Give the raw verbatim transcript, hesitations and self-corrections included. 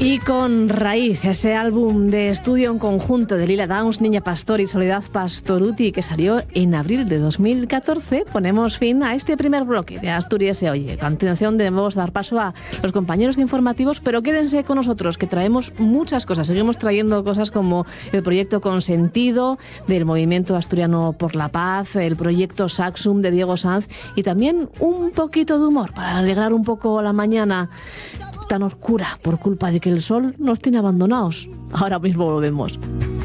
Y con Raíz, ese álbum de estudio en conjunto de Lila Downs, Niña Pastor y Soledad Pastorutti, que salió en abril de dos mil catorce, ponemos fin a este primer bloque de Asturias se oye. A continuación debemos dar paso a los compañeros de informativos, pero quédense con nosotros, que traemos muchas cosas. Seguimos trayendo cosas como el proyecto Consentido del Movimiento Asturiano por la Paz, el proyecto Saxum de Diego Sanz y también un poquito de humor para alegrar un poco la mañana tan oscura por culpa de que el sol nos tiene abandonados. Ahora mismo volvemos.